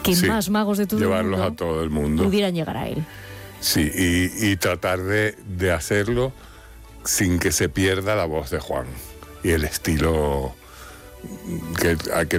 que más magos de todo el mundo llevarlos a todo el mundo pudieran llegar a él. Sí, y tratar de hacerlo sin que se pierda la voz de Juan y el estilo que